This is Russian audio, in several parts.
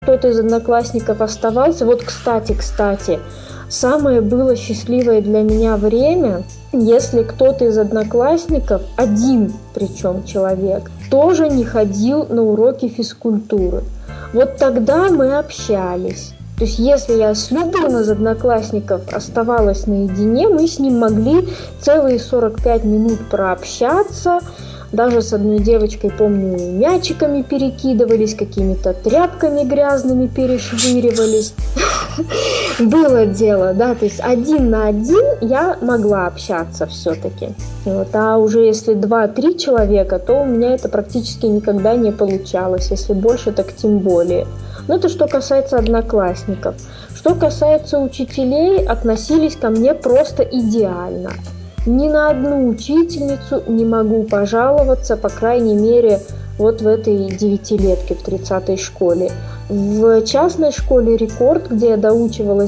Кто-то из одноклассников оставался. Вот, кстати, самое было счастливое для меня время, если кто-то из одноклассников, один причем человек, тоже не ходил на уроки физкультуры. Вот тогда мы общались. То есть если я с любым из одноклассников оставалась наедине, мы с ним могли целые 45 минут прообщаться. Даже с одной девочкой, помню, мячиками перекидывались, какими-то тряпками грязными перешвыривались. Было дело, да, то есть 1 на 1 я могла общаться все-таки. А уже если 2-3 человека, то у меня это практически никогда не получалось. Если больше, так тем более. Но это что касается одноклассников. Что касается учителей, относились ко мне просто идеально. Ни на одну учительницу не могу пожаловаться, по крайней мере, вот в этой 9-летке, в 30-й школе. В частной школе «Рекорд», где я доучивалась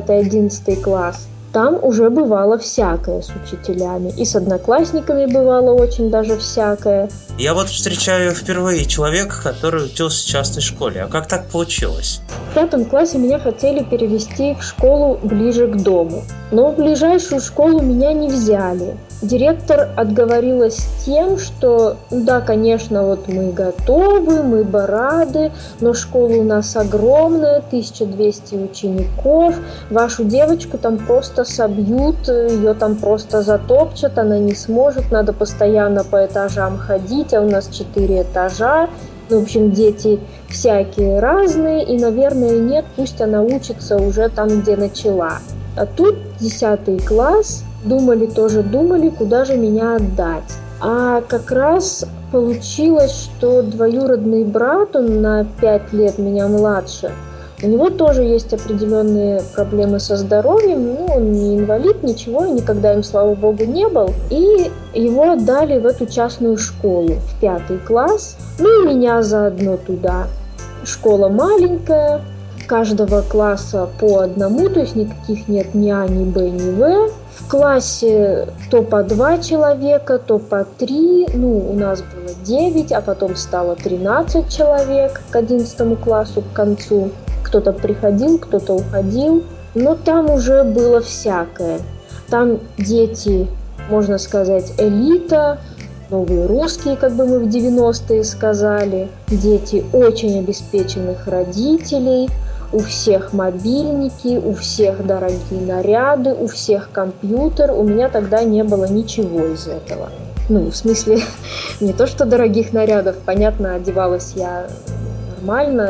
10-11 класс, там уже бывало всякое с учителями. И с одноклассниками бывало очень даже всякое. Я вот встречаю впервые человека, который учился в частной школе. А как так получилось? В 5 классе меня хотели перевести в школу ближе к дому. Но в ближайшую школу меня не взяли. Директор отговорилась тем, что да, конечно, вот мы готовы, мы бы рады, но школа у нас огромная, 1200 учеников, вашу девочку там просто собьют, ее там просто затопчат, она не сможет, надо постоянно по этажам ходить, а у нас 4 этажа. В общем, дети всякие разные, и, наверное, нет, пусть она учится уже там, где начала. А тут 10 класс, думали, куда же меня отдать. А как раз получилось, что двоюродный брат, он на 5 лет меня младше, у него тоже есть определенные проблемы со здоровьем, он не инвалид, ничего, никогда им, слава богу, не был. И его отдали в эту частную школу, в 5 класс, и меня заодно туда. Школа маленькая, каждого класса по одному, то есть никаких нет ни А, ни Б, ни В. В классе то по 2 человека, то по 3, у нас было 9, а потом стало 13 человек к 11 классу, к концу. Кто-то приходил, кто-то уходил, но там уже было всякое. Там дети, можно сказать, элита, новые русские, как бы мы в 90-е сказали, дети очень обеспеченных родителей, у всех мобильники, у всех дорогие наряды, у всех компьютер. У меня тогда не было ничего из этого. В смысле, не то что дорогих нарядов, понятно, одевалась я нормально,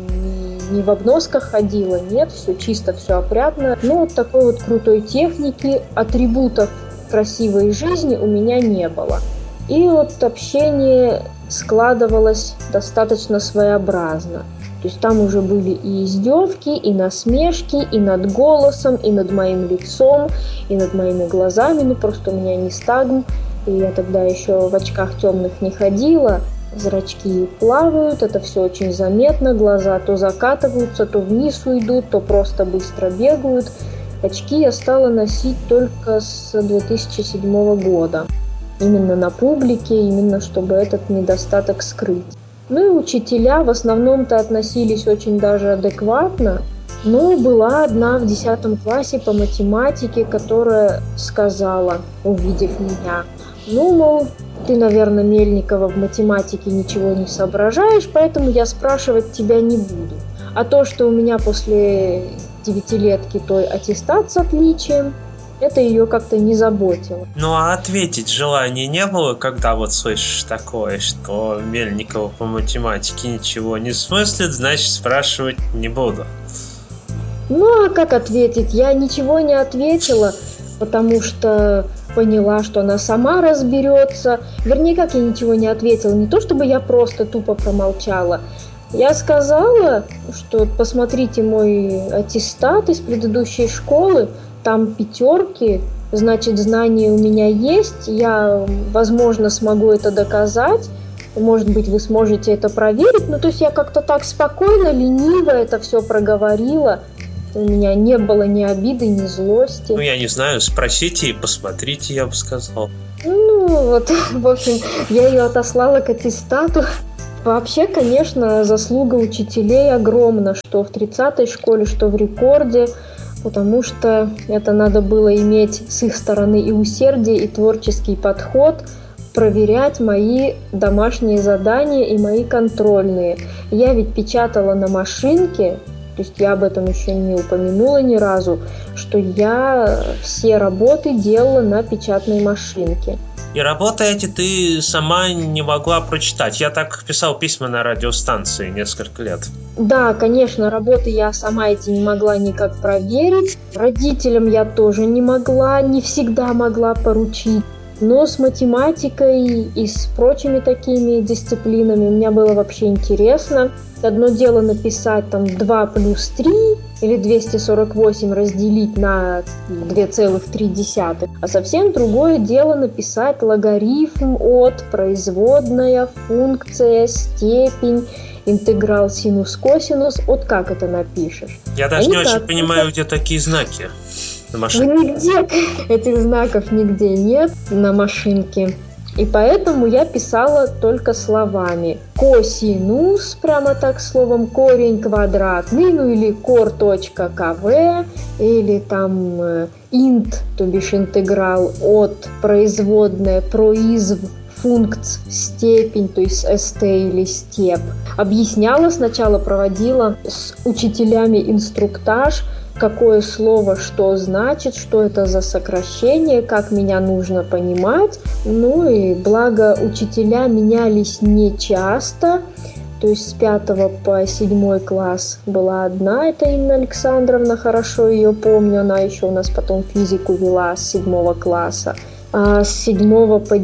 не в обносках ходила, нет, все чисто, все опрятно. Вот такой вот крутой техники, атрибутов красивой жизни у меня не было. И вот общение складывалось достаточно своеобразно. То есть там уже были и издевки, и насмешки, и над голосом, и над моим лицом, и над моими глазами. Просто у меня нистагм, и я тогда еще в очках темных не ходила. Зрачки плавают, это все очень заметно, глаза то закатываются, то вниз уйдут, то просто быстро бегают. Очки я стала носить только с 2007 года. Именно на публике, именно чтобы этот недостаток скрыть. И учителя в основном-то относились очень даже адекватно. Но была одна в 10 классе по математике, которая сказала, увидев меня, мол, ты, наверное, Мельникова, в математике ничего не соображаешь, поэтому я спрашивать тебя не буду. А то, что у меня после 9-летки той аттестат с отличием, это ее как-то не заботило. А ответить желания не было, когда вот слышишь такое, что Мельникова по математике ничего не смыслит, значит спрашивать не буду. А как ответить? Я ничего не ответила, потому что поняла, что она сама разберется. Вернее, как я ничего не ответила, не то чтобы я просто тупо промолчала. Я сказала, что посмотрите мой аттестат из предыдущей школы, там 5, значит, знания у меня есть, я, возможно, смогу это доказать, может быть, вы сможете это проверить. То есть я как-то так спокойно, лениво это все проговорила. У меня не было ни обиды, ни злости. Я не знаю, спросите и посмотрите, я бы сказал. В общем, я ее отослала к аттестату. Вообще, конечно, заслуга учителей огромна, что в 30-й школе, что в рекорде, потому что это надо было иметь с их стороны и усердие, и творческий подход, проверять мои домашние задания и мои контрольные. Я ведь печатала на машинке, то есть я об этом еще не упомянула ни разу, что я все работы делала на печатной машинке. И работы эти ты сама не могла прочитать. Я так писал письма на радиостанции несколько лет. Да, конечно, работы я сама эти не могла никак проверить. Родителям я тоже не всегда могла поручить. Но с математикой и с прочими такими дисциплинами мне было вообще интересно. Одно дело написать там 2 плюс 3 или 248 разделить на 2,3, а совсем другое дело написать логарифм от, производная, функция, степень, интеграл, синус, косинус. Вот как это напишешь? Я даже не очень понимаю, где такие знаки на машинке. Нигде этих знаков нигде нет на машинке. И поэтому я писала только словами. Косинус, прямо так словом, корень квадратный, ну или cor.kv, или там int, то бишь интеграл от, производная, произв, функц, степень, то есть st или степ. Объясняла сначала, проводила с учителями инструктаж, какое слово что значит, что это за сокращение, как меня нужно понимать. Ну и благо учителя менялись не часто, то есть с 5 по 7 класс была одна, это Инна Александровна, хорошо ее помню, она еще у нас потом физику вела с 7 класса. А с 7 по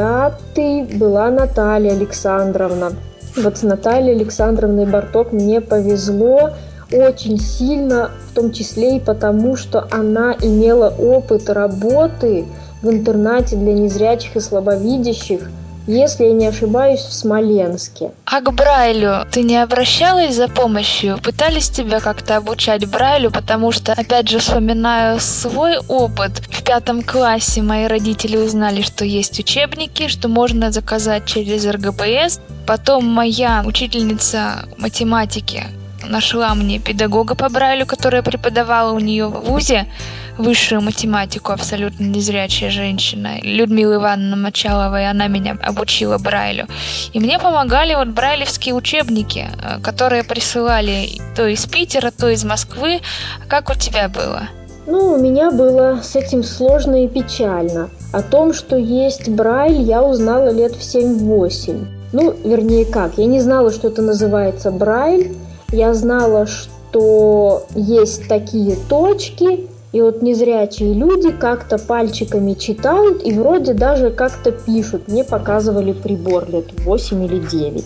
9 была Наталья Александровна. Вот с Натальей Александровной Барток мне повезло очень сильно, в том числе и потому, что она имела опыт работы в интернате для незрячих и слабовидящих, если я не ошибаюсь, в Смоленске. А к Брайлю ты не обращалась за помощью? Пытались тебя как-то обучать Брайлю? Потому что, опять же, вспоминаю свой опыт. В 5 классе мои родители узнали, что есть учебники, что можно заказать через РГПС. Потом моя учительница математики нашла мне педагога по Брайлю, которая преподавала у нее в вузе высшую математику, абсолютно незрячая женщина, Людмила Ивановна Мочалова, и она меня обучила Брайлю. И мне помогали вот брайлевские учебники, которые присылали то из Питера, то из Москвы. Как у тебя было? Ну, у меня было с этим сложно и печально. О том, что есть Брайль, я узнала лет в 7-8. Ну, вернее как, я не знала, что это называется Брайль. Я знала, что есть такие точки, и вот незрячие люди как-то пальчиками читают и вроде даже как-то пишут. Мне показывали прибор лет 8 или 9.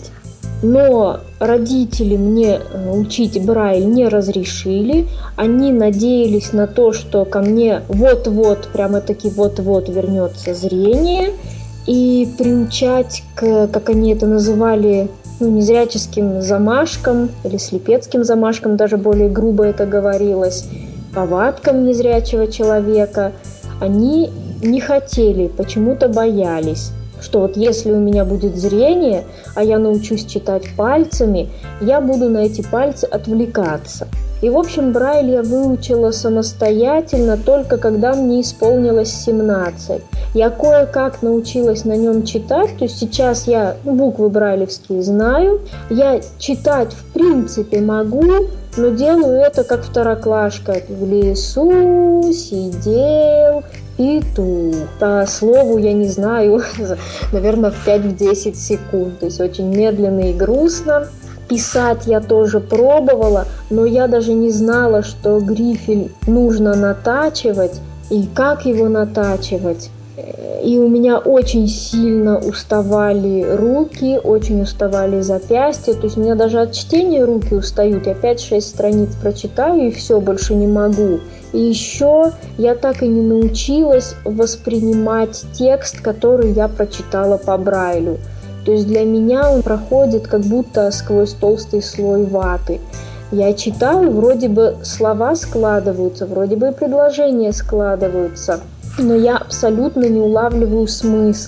Но родители мне учить Брайль не разрешили. Они надеялись на то, что ко мне вот-вот, прямо-таки вот-вот вернется зрение. И приучать к, как они это называли, незряческим замашкам или слепецким замашкам, даже более грубо это говорилось, повадкам незрячего человека, они не хотели, почему-то боялись, что вот если у меня будет зрение, а я научусь читать пальцами, я буду на эти пальцы отвлекаться. И, в общем, Брайль я выучила самостоятельно только когда мне исполнилось 17. Я кое-как научилась на нем читать, то есть сейчас я буквы брайлевские знаю, я читать в принципе могу, но делаю это как второклашка. В лесу сидел петух. По слову я не знаю, наверное, в 5-10 секунд, то есть очень медленно и грустно. Писать я тоже пробовала, но я даже не знала, что грифель нужно натачивать и как его натачивать. И у меня очень сильно уставали руки, очень уставали запястья. То есть у меня даже от чтения руки устают. Я 5-6 страниц прочитаю и все, больше не могу. И еще я так и не научилась воспринимать текст, который я прочитала по Брайлю. То есть для меня он проходит как будто сквозь толстый слой ваты. Я читаю, вроде бы слова складываются, вроде бы и предложения складываются, но я абсолютно не улавливаю смысла.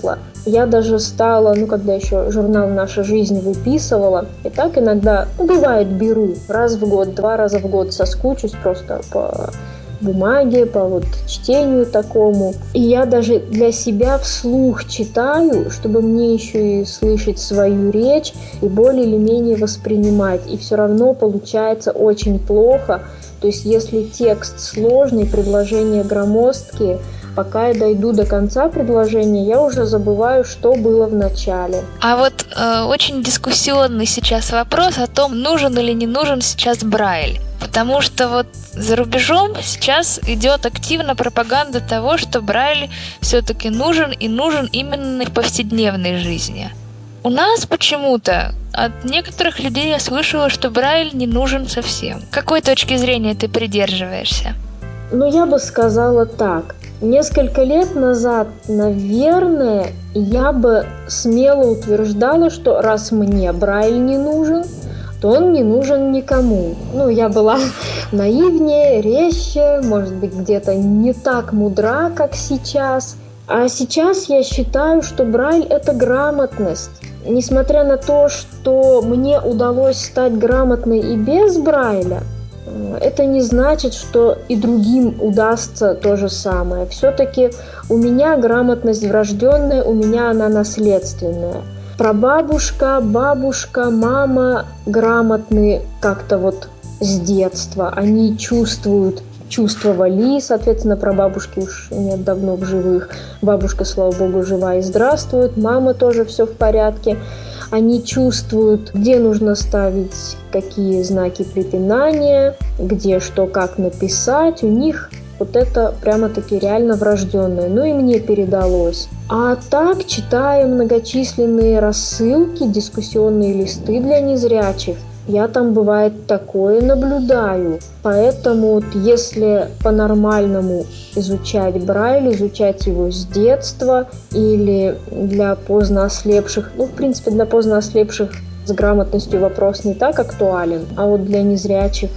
Я даже стала, когда еще журнал «Наша жизнь» выписывала, и так иногда, бывает, беру раз в год, 2 раза в год соскучусь просто по бумаге, по чтению такому. И я даже для себя вслух читаю, чтобы мне еще и слышать свою речь и более или менее воспринимать. И все равно получается очень плохо. То есть если текст сложный, предложения громоздкие, пока я дойду до конца предложения, я уже забываю, что было в начале. А очень дискуссионный сейчас вопрос о том, нужен или не нужен сейчас Брайль. Потому что за рубежом сейчас идет активно пропаганда того, что Брайль все-таки нужен и нужен именно в повседневной жизни. У нас почему-то от некоторых людей я слышала, что Брайль не нужен совсем. Какой точки зрения ты придерживаешься? Я бы сказала так. Несколько лет назад, наверное, я бы смело утверждала, что раз мне Брайль не нужен, то он не нужен никому. Я была наивнее, резче, может быть, где-то не так мудра, как сейчас. А сейчас я считаю, что Брайль – это грамотность. Несмотря на то, что мне удалось стать грамотной и без Брайля, это не значит, что и другим удастся то же самое. Все-таки у меня грамотность врожденная, у меня она наследственная. Прабабушка, бабушка, мама грамотные как-то с детства. Они чувствовали, соответственно, прабабушки уж нет давно в живых. Бабушка, слава богу, жива и здравствует. Мама тоже все в порядке. Они чувствуют, где нужно ставить какие знаки препинания, где что, как написать. У них это прямо-таки реально врожденное. И мне передалось. А так, читая многочисленные рассылки, дискуссионные листы для незрячих, я там, бывает, такое наблюдаю. Поэтому если по-нормальному изучать Брайль, изучать его с детства или для поздно ослепших, в принципе, для поздно ослепших с грамотностью вопрос не так актуален, а для незрячих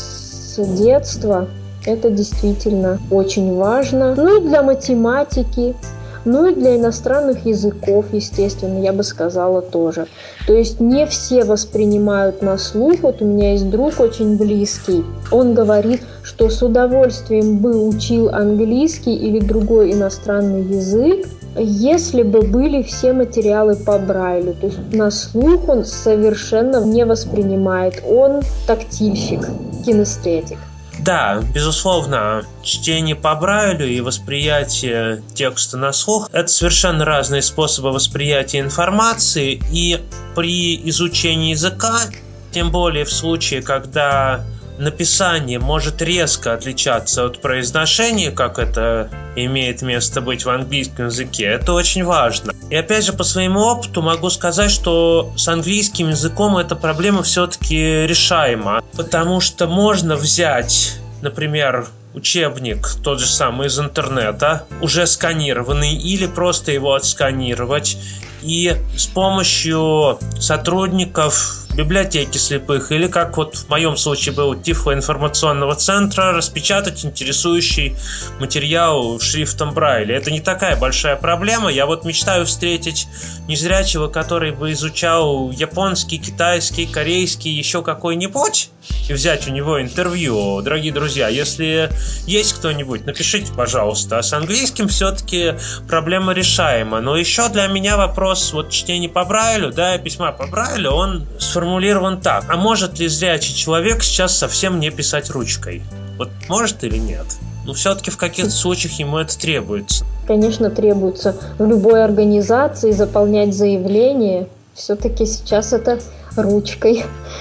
с детства это действительно очень важно. И для математики, и для иностранных языков, естественно, я бы сказала тоже. То есть не все воспринимают на слух. У меня есть друг очень близкий. Он говорит, что с удовольствием бы учил английский или другой иностранный язык, если бы были все материалы по Брайлю. То есть на слух он совершенно не воспринимает. Он тактильщик, кинестетик. Да, безусловно, чтение по Брайлю и восприятие текста на слух – это совершенно разные способы восприятия информации, и при изучении языка, тем более в случае, когда написание может резко отличаться от произношения, как это имеет место быть в английском языке, это очень важно. И опять же, по своему опыту могу сказать, что с английским языком эта проблема все-таки решаема, потому что можно взять, например, учебник, тот же самый из интернета, уже сканированный, или просто его отсканировать, и с помощью сотрудников библиотеки слепых, или как в моем случае был Тифлоинформационного центра, распечатать интересующий материал шрифтом Брайля. Это не такая большая проблема. Я мечтаю встретить незрячего, который бы изучал японский, китайский, корейский, еще какой-нибудь, и взять у него интервью. Дорогие друзья, если есть кто-нибудь, напишите, пожалуйста. А с английским все-таки проблема решаема. Но еще для меня вопрос чтения по Брайлю, письма по Брайлю, он сформулирован так. А может ли зрячий человек сейчас совсем не писать ручкой? Может или нет? Все-таки в каких-то случаях ему это требуется. Конечно, требуется. В любой организации заполнять заявление все-таки сейчас это ручкой.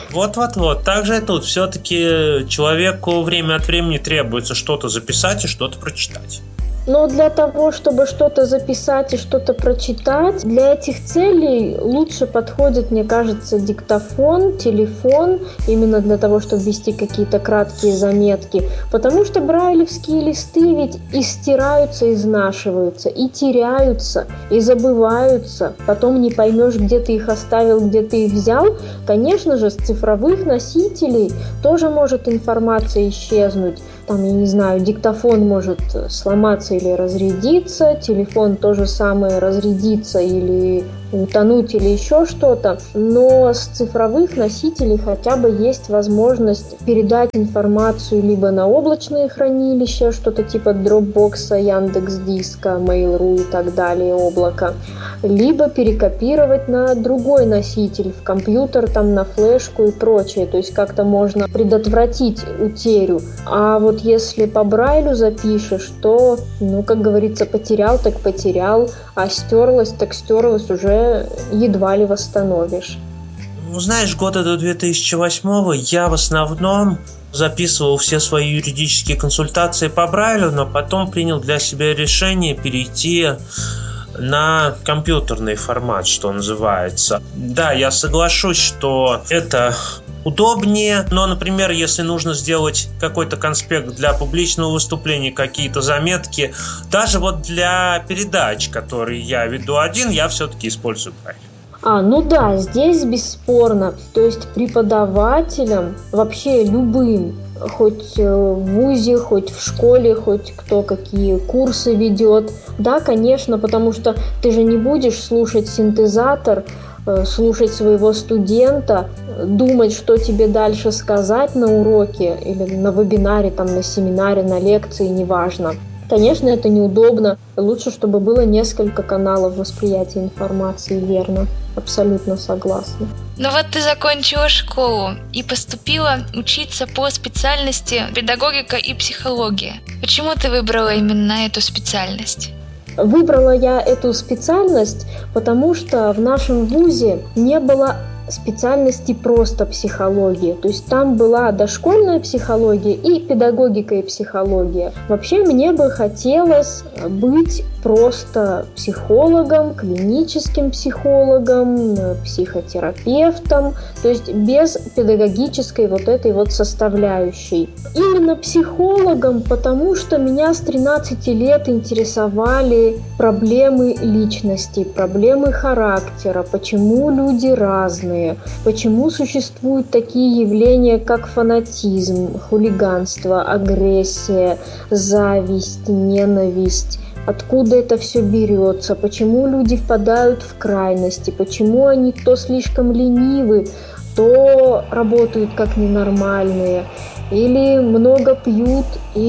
Также и тут. Все-таки человеку время от времени требуется что-то записать и что-то прочитать. Но для того, чтобы что-то записать и что-то прочитать, для этих целей лучше подходит, мне кажется, диктофон, телефон, именно для того, чтобы вести какие-то краткие заметки. Потому что брайлевские листы ведь и стираются, изнашиваются, и теряются, и забываются. Потом не поймешь, где ты их оставил, где ты их взял. Конечно же, с цифровых носителей тоже может информация исчезнуть. Там, я не знаю, диктофон может сломаться или разрядиться, телефон то же самое разрядиться или утонуть или еще что-то, но с цифровых носителей хотя бы есть возможность передать информацию либо на облачные хранилища, что-то типа Dropbox, Яндекс.Диска, Mail.ru и так далее, облако, либо перекопировать на другой носитель, в компьютер, там, на флешку и прочее, то есть как-то можно предотвратить утерю. А вот если по Брайлю запишешь, то, как говорится, потерял так потерял, а стерлось так стерлось, уже едва ли восстановишь. Знаешь, года до 2008-го я в основном записывал все свои юридические консультации по Брайлю, но потом принял для себя решение перейти на компьютерный формат, что называется. Да, я соглашусь, что это удобнее, но, например, если нужно сделать какой-то конспект для публичного выступления, какие-то заметки, даже вот для передач, которые я веду один, я все-таки использую Брайль. Да, здесь бесспорно. То есть преподавателям, вообще любым, хоть в вузе, хоть в школе, хоть кто какие курсы ведет. Да, конечно, потому что ты же не будешь слушать синтезатор, слушать своего студента, думать, что тебе дальше сказать на уроке или на вебинаре, там, на семинаре, на лекции, неважно. Конечно, это неудобно. Лучше, чтобы было несколько каналов восприятия информации, верно. Абсолютно согласна. Вот ты закончила школу и поступила учиться по специальности педагогика и психология. Почему ты выбрала именно эту специальность? Выбрала я эту специальность, потому что в нашем вузе не было специальности просто психологии. То есть там была дошкольная психология и педагогика и психология. Вообще мне бы хотелось быть просто психологом, клиническим психологом, психотерапевтом, то есть без педагогической вот этой вот составляющей. Именно психологом, потому что меня с 13 лет интересовали проблемы личности, проблемы характера, почему люди разные, почему существуют такие явления, как фанатизм, хулиганство, агрессия, зависть, ненависть. Откуда это все берется, почему люди впадают в крайности, почему они то слишком ленивы, то работают как ненормальные, или много пьют,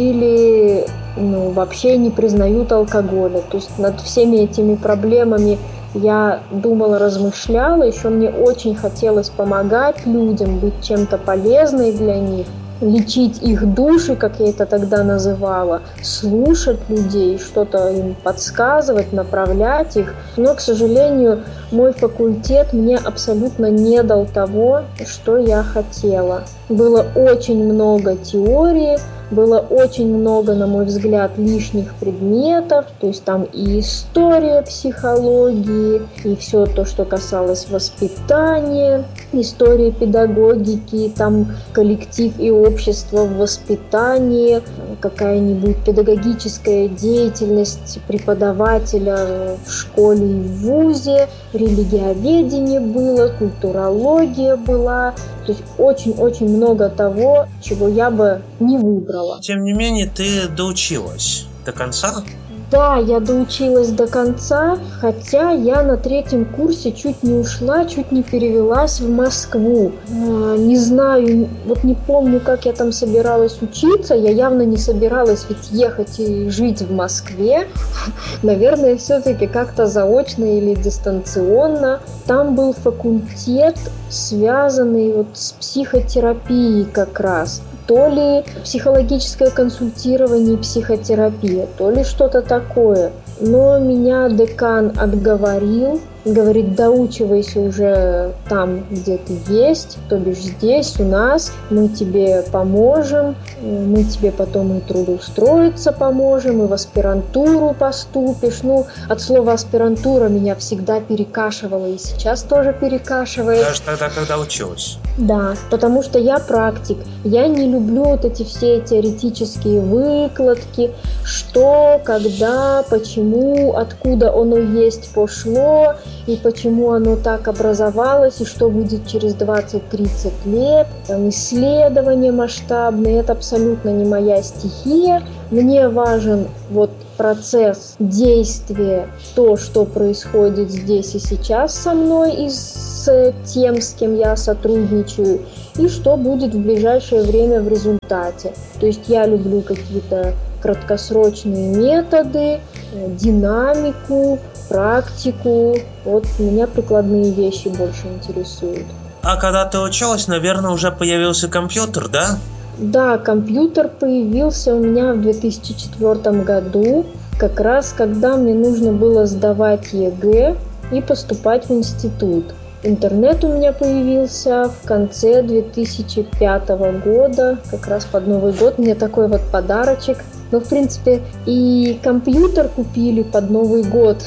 или вообще не признают алкоголя. То есть над всеми этими проблемами я думала, размышляла, еще мне очень хотелось помогать людям, быть чем-то полезной для них, лечить их души, как я это тогда называла, слушать людей, что-то им подсказывать, направлять их. Но, к сожалению, мой факультет мне абсолютно не дал того, что я хотела. Было очень много теории, было очень много, на мой взгляд, лишних предметов, то есть там и история психологии, и все то, что касалось воспитания, история педагогики, там коллектив и общество в воспитании, какая-нибудь педагогическая деятельность преподавателя в школе и в вузе, религиоведение было, культурология была, то есть очень-очень много того, чего я бы не выбрала. Тем не менее, ты доучилась до конца? Да, я доучилась до конца, хотя я на 3-м курсе чуть не ушла, чуть не перевелась в Москву. Не знаю, не помню, как я там собиралась учиться, я явно не собиралась ведь ехать и жить в Москве. Наверное, все-таки как-то заочно или дистанционно. Там был факультет, связанный с психотерапией как раз. То ли психологическое консультирование и психотерапия, то ли что-то такое. Но меня декан отговорил, говорит, доучивайся уже там, где ты есть, то бишь здесь у нас, мы тебе поможем, мы тебе потом и трудоустроиться поможем, и в аспирантуру поступишь. От слова аспирантура меня всегда перекашивало, и сейчас тоже перекашивает. Даже тогда, когда училась? Да, потому что я практик, я не люблю эти все теоретические выкладки, что, когда, почему, откуда оно есть пошло. и почему оно так образовалось, и что будет через 20-30 лет. Там исследования масштабные, это абсолютно не моя стихия. Мне важен вот процесс действия, то, что происходит здесь и сейчас со мной и с тем, с кем я сотрудничаю, и что будет в ближайшее время в результате. То есть я люблю какие-то краткосрочные методы, динамику, практику. Вот меня прикладные вещи больше интересуют. А когда ты училась, наверное, уже появился компьютер, да? Да, компьютер появился у меня в 2004 году, как раз когда мне нужно было сдавать ЕГЭ и поступать в институт. Интернет у меня появился в конце 2005 года, как раз под Новый год. Мне такой вот подарочек. Ну, в принципе, и компьютер купили под Новый год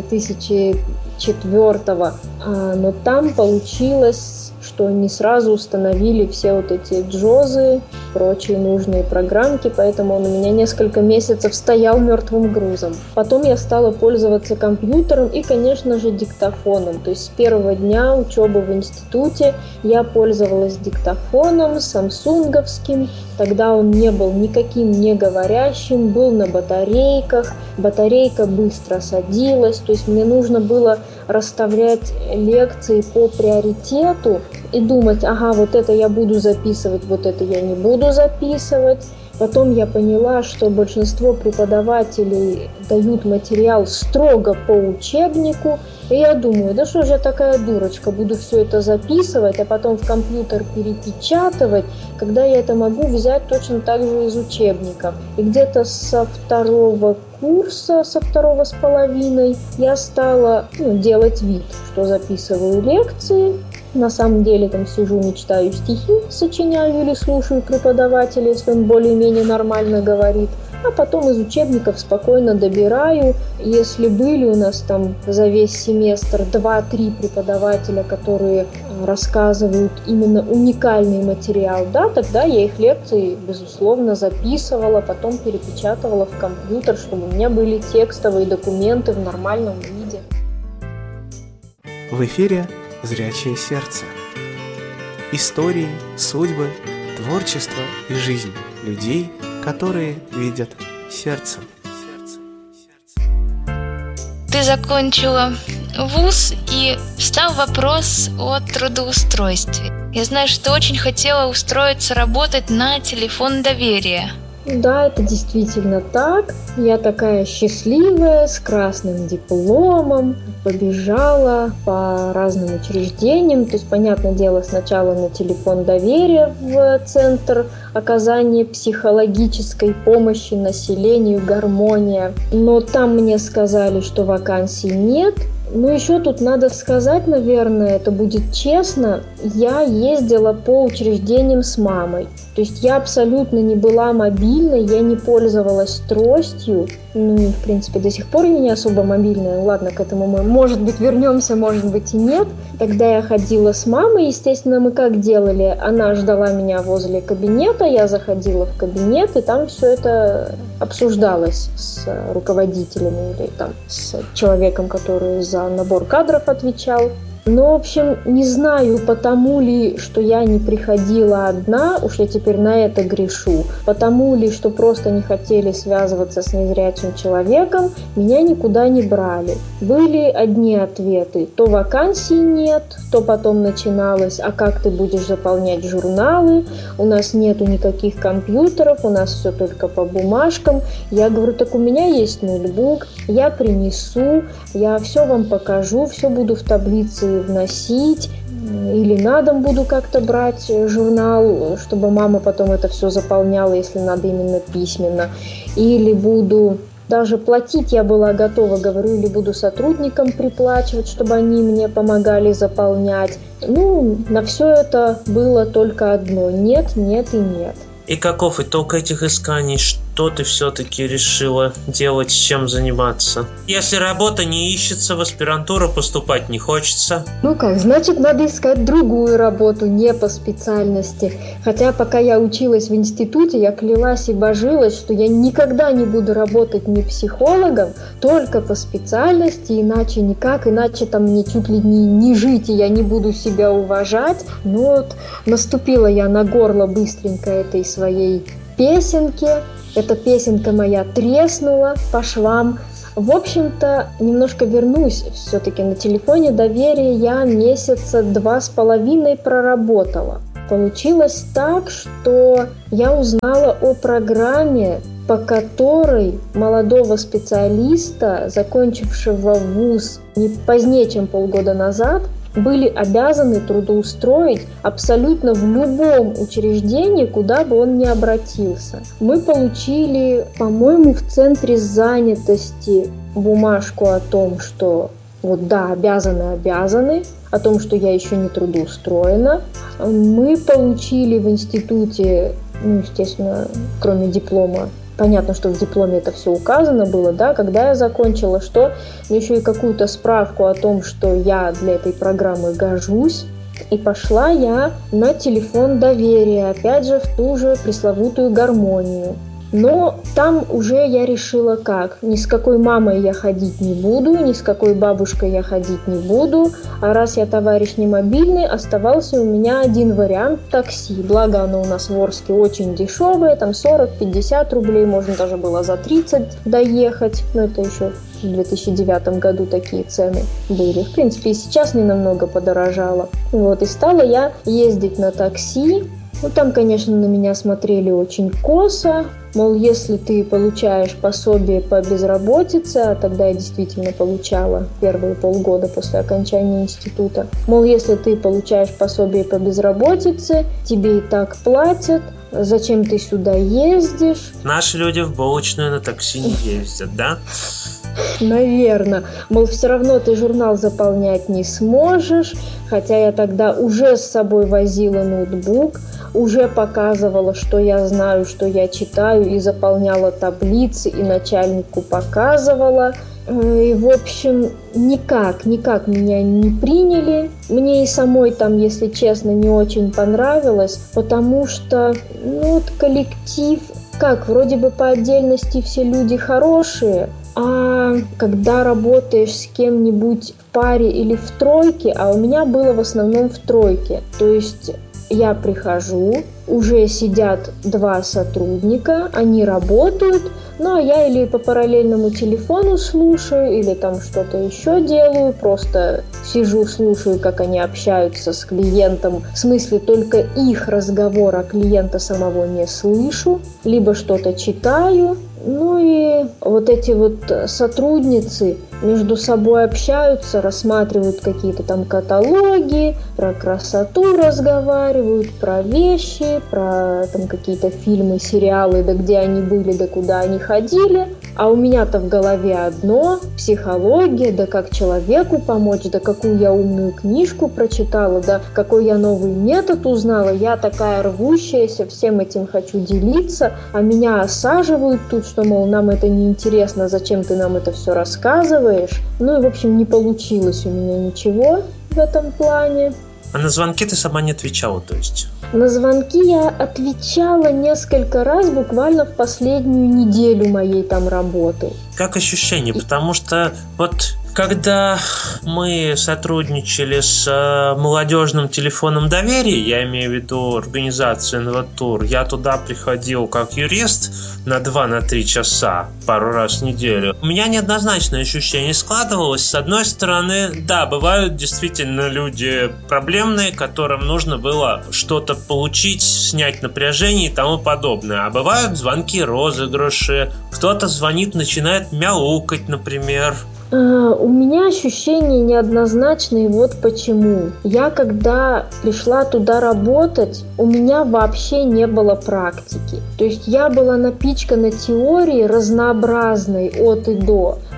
2004, но там получилось, что не сразу установили все вот эти джозы, прочие нужные программки, поэтому он у меня несколько месяцев стоял мертвым грузом. Потом я стала пользоваться компьютером и, конечно же, диктофоном. То есть с первого дня учебы в институте я пользовалась диктофоном самсунговским. Тогда он не был никаким не говорящим, был на батарейках. Батарейка быстро садилась, то есть мне нужно было расставлять лекции по приоритету и думать, ага, вот это я буду записывать, вот это я не буду записывать. Потом я поняла, что большинство преподавателей дают материал строго по учебнику. И я думаю, да что же я такая дурочка, буду все это записывать, а потом в компьютер перепечатывать, когда я это могу взять точно так же из учебника. И где-то со второго курса, со второго с половиной, я стала делать вид, что записываю лекции. На самом деле там сижу, мечтаю, стихи сочиняю или слушаю преподавателя, если он более-менее нормально говорит. А потом из учебников спокойно добираю. Если были у нас там за весь семестр 2-3 преподавателя, которые рассказывают именно уникальный материал, да, тогда я их лекции, безусловно, записывала, потом перепечатывала в компьютер, чтобы у меня были текстовые документы в нормальном виде. В эфире «Зрячее сердце». Истории, судьбы, творчество и жизнь людей, которые видят сердцем. Ты закончила вуз, и встал вопрос о трудоустройстве. Я знаю, что ты очень хотела устроиться работать на телефон доверия. Да, это действительно так. Я такая счастливая, с красным дипломом, побежала по разным учреждениям. То есть, понятное дело, сначала на телефон доверия в Центр оказания психологической помощи населению «Гармония». Но там мне сказали, что вакансий нет. Ну, еще тут надо сказать, наверное, это будет честно, я ездила по учреждениям с мамой. То есть я абсолютно не была мобильной, я не пользовалась тростью. Ну, в принципе, до сих пор я не особо мобильная. Ладно, к этому мы, может быть, вернемся, может быть, и нет. Тогда я ходила с мамой, естественно, мы как делали? Она ждала меня возле кабинета, я заходила в кабинет, и там все это обсуждалось с руководителями или там с человеком, который за набор кадров отвечал. Ну, в общем, не знаю, потому ли, что я не приходила одна, уж я теперь на это грешу, потому ли, что просто не хотели связываться с незрячим человеком, меня никуда не брали. Были одни ответы: то вакансий нет, то потом начиналось: а как ты будешь заполнять журналы, у нас нету никаких компьютеров, у нас все только по бумажкам. Я говорю: так у меня есть ноутбук, я принесу, я все вам покажу, все буду в таблице вносить, или на дом буду как-то брать журнал, чтобы мама потом это все заполняла, если надо именно письменно, или буду даже платить, я была готова, говорю, или буду сотрудникам приплачивать, чтобы они мне помогали заполнять. Ну, на все это было только одно: нет, нет и нет. И каков итог этих исканий? Что ты все-таки решила делать, чем заниматься? Если работа не ищется, в аспирантуру поступать не хочется. Значит, надо искать другую работу, не по специальности. Хотя пока я училась в институте, я клялась и божилась, что я никогда не буду работать ни психологом, только по специальности, иначе никак, иначе там мне чуть ли не жить, и я не буду себя уважать. Наступила я на горло быстренько этой своей песенки. Эта песенка моя треснула по швам. В общем-то, немножко вернусь все-таки. На телефоне доверия я месяца 2,5 проработала. Получилось так, что я узнала о программе, по которой молодого специалиста, закончившего вуз не позднее, чем полгода назад, были обязаны трудоустроить абсолютно в любом учреждении, куда бы он ни обратился. Мы получили, по-моему, в центре занятости бумажку о том, что обязаны, о том, что я еще не трудоустроена. Мы получили в институте, естественно, кроме диплома, понятно, что в дипломе это все указано было, да, когда я закончила, еще и какую-то справку о том, что я для этой программы гожусь. И пошла я на телефон доверия, опять же, в ту же пресловутую гармонию. Но там уже я решила как. Ни с какой мамой я ходить не буду, ни с какой бабушкой я ходить не буду. А раз я товарищ не мобильный, оставался у меня один вариант – такси. Благо оно у нас в Орске очень дешевое, там 40-50 рублей, можно даже было за 30 доехать. Но это еще в 2009 году такие цены были. В принципе, и сейчас не намного подорожало. И стала я ездить на такси. Там, конечно, на меня смотрели очень косо. Мол, если ты получаешь пособие по безработице, а тогда я действительно получала первые полгода после окончания института. Мол, если ты получаешь пособие по безработице, тебе и так платят, зачем ты сюда ездишь? Наши люди в булочную на такси не ездят, да? Наверное. Мол, все равно ты журнал заполнять не сможешь, хотя я тогда уже с собой возила ноутбук, уже показывала, что я знаю, что я читаю, и заполняла таблицы, и начальнику показывала. И, в общем, никак меня не приняли. Мне и самой там, если честно, не очень понравилось, потому что, коллектив, вроде бы по отдельности все люди хорошие, а когда работаешь с кем-нибудь в паре или в тройке, а у меня было в основном в тройке, то есть я прихожу, уже сидят 2 сотрудника, они работают, а я или по параллельному телефону слушаю, или там что-то еще делаю, просто сижу, слушаю, как они общаются с клиентом, в смысле только их разговор, а клиента самого не слышу, либо что-то читаю. И эти сотрудницы между собой общаются, рассматривают какие-то там каталоги, про красоту разговаривают, про вещи, про там какие-то фильмы, сериалы, да где они были, да куда они ходили. А у меня-то в голове одно – психология, да как человеку помочь, да какую я умную книжку прочитала, да какой я новый метод узнала. Я такая рвущаяся, всем этим хочу делиться, а меня осаживают тут, что, мол, нам это неинтересно, зачем ты нам это все рассказываешь. В общем, не получилось у меня ничего в этом плане. А на звонки ты сама не отвечала, то есть? На звонки я отвечала несколько раз буквально в последнюю неделю моей там работы. Как ощущение? Потому что когда мы сотрудничали с молодежным телефоном доверия, я имею в виду организацию Инватур, я туда приходил как юрист на 2-3 часа пару раз в неделю. У меня неоднозначное ощущение складывалось. С одной стороны, да, бывают действительно люди проблемные, которым нужно было что-то получить, снять напряжение и тому подобное. А бывают звонки, розыгрыши, кто-то звонит, начинает мяукать, например. У меня ощущения неоднозначные, вот почему. Я когда пришла туда работать, у меня вообще не было практики. То есть я была напичкана теорией разнообразной от и до.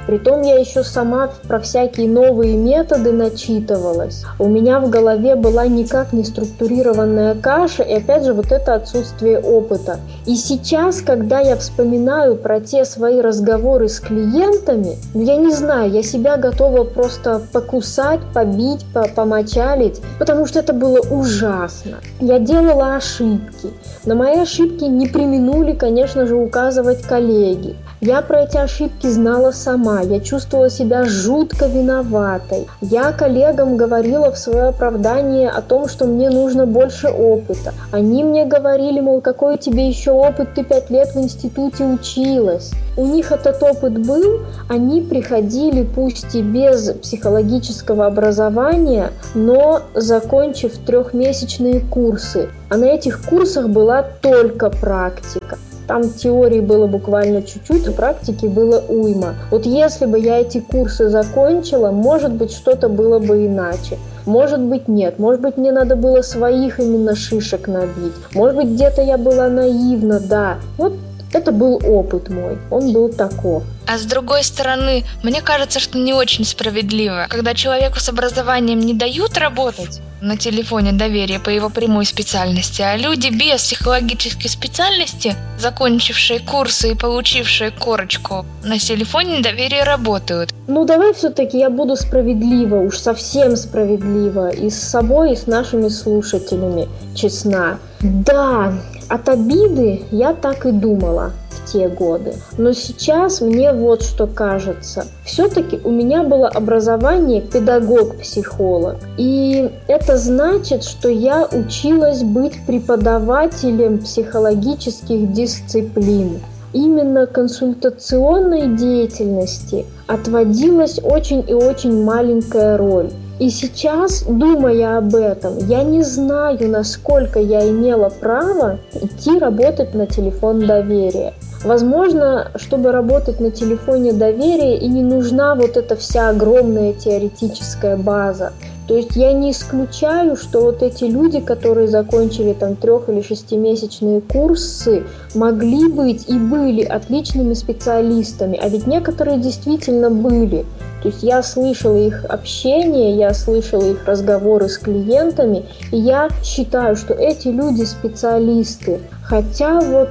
Притом я еще сама про всякие новые методы начитывалась. У меня в голове была никак не структурированная каша, и опять же вот это отсутствие опыта. И сейчас, когда я вспоминаю про те свои разговоры с клиентами, я не знаю, я себя готова просто покусать, побить, помочалить, потому что это было ужасно. Я делала ошибки. На мои ошибки не преминули, конечно же, указывать коллеги. Я про эти ошибки знала сама, я чувствовала себя жутко виноватой. Я коллегам говорила в свое оправдание о том, что мне нужно больше опыта. Они мне говорили, мол, какой у тебя еще опыт, ты 5 лет в институте училась. У них этот опыт был, они приходили пусть и без психологического образования, но закончив 3-месячные курсы. А на этих курсах была только практика. Там теории было буквально чуть-чуть, а практики было уйма. Вот если бы я эти курсы закончила, может быть, что-то было бы иначе. Может быть, нет. Может быть, мне надо было своих именно шишек набить. Может быть, где-то я была наивна, да. Вот это был опыт мой. Он был таков. А с другой стороны, мне кажется, что не очень справедливо, когда человеку с образованием не дают работать на телефоне доверия по его прямой специальности, а люди без психологической специальности, закончившие курсы и получившие корочку, на телефоне доверия работают. Ну давай все-таки я буду справедлива, уж совсем справедлива, и с собой, и с нашими слушателями, честна. Да, от обиды я так и думала в те годы. Но сейчас мне вот что кажется. Все-таки у меня было образование педагог-психолог. И это значит, что я училась быть преподавателем психологических дисциплин. Именно консультационной деятельности отводилась очень и очень маленькая роль. И сейчас, думая об этом, я не знаю, насколько я имела право идти работать на телефон доверия. Возможно, чтобы работать на телефоне доверия, и не нужна вот эта вся огромная теоретическая база. То есть я не исключаю, что вот эти люди, которые закончили там 3- или 6-месячные курсы, могли быть и были отличными специалистами, а ведь некоторые действительно были. То есть я слышала их общение, я слышала их разговоры с клиентами, и я считаю, что эти люди специалисты. Хотя вот